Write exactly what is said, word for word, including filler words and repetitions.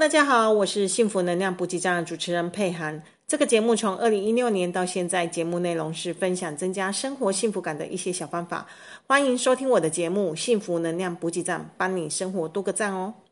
大家好，我是幸福能量补给站的主持人佩涵。这个节目从二零一六年到现在，节目内容是分享增加生活幸福感的一些小方法。欢迎收听我的节目幸福能量补给站，帮你生活多个赞哦。